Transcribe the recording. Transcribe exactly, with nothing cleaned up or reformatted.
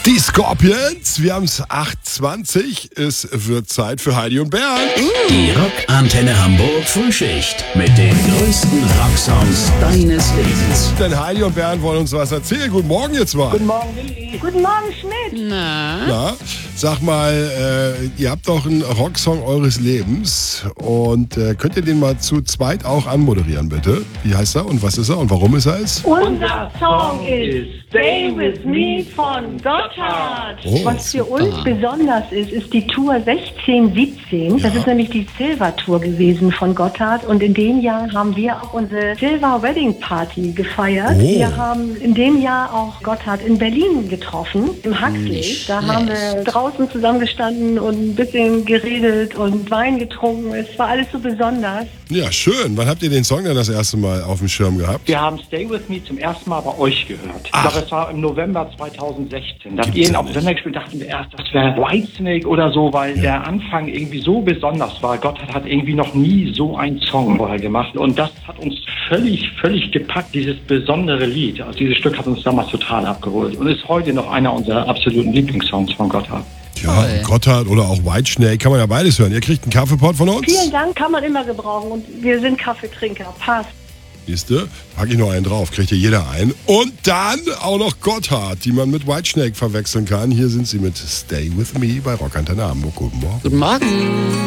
Die Scorpions, wir haben es acht Uhr zwanzig, es wird Zeit für Heidi und Bernd. Die Rockantenne Hamburg Frühschicht mit den größten Rocksongs deines Lebens. Denn Heidi und Bernd wollen uns was erzählen. Guten Morgen jetzt mal. Guten Morgen, Willi. Guten Morgen, Schmidt. Na, sag mal, äh, ihr habt doch einen Rocksong eures Lebens und äh, könnt ihr den mal zu zweit auch anmoderieren, bitte? Wie heißt er und was ist er und warum ist er es? Unser Song ist Stay With Me von Gotthard. Oh, Was für uns besonders ist, ist die Tour sechzehn siebzehn. Das Ja. ist nämlich die Silver Tour gewesen von Gotthard. Und in dem Jahr haben wir auch unsere Silver Wedding Party gefeiert. Oh. Wir haben in dem Jahr auch Gotthard in Berlin getroffen, im Huxley. Da haben wir draußen zusammengestanden und ein bisschen geredet und Wein getrunken. Es war alles so besonders. Ja, schön. Wann habt ihr den Song denn das erste Mal auf dem Schirm gehabt? Wir haben Stay With Me zum ersten Mal bei euch gehört. Ich Ach. glaube, es war im November zweitausendsechzehn. Da habt Gibt's ihr ihn ja auf dem nicht. Sender gespielt, dachten wir erst, das wäre Whitesnake oder so, weil Ja. der Anfang irgendwie so besonders war. Gotthard hat irgendwie noch nie so einen Song vorher gemacht. Und das hat uns völlig, völlig gepackt, dieses besondere Lied. Also dieses Stück hat uns damals total abgeholt und ist heute noch einer unserer absoluten Lieblingssongs von Gotthard. Ja, Gotthard oder auch Whitesnake, kann man ja beides hören. Ihr kriegt einen Kaffeepot von uns. Vielen Dank, kann man immer gebrauchen. Und wir sind Kaffeetrinker. Passt. Siehste, pack ich noch einen drauf, kriegt hier jeder einen. Und dann auch noch Gotthard, die man mit Whitesnake verwechseln kann. Hier sind sie mit Stay With Me bei Rockantenne Hamburg. Guten Morgen. Guten Morgen.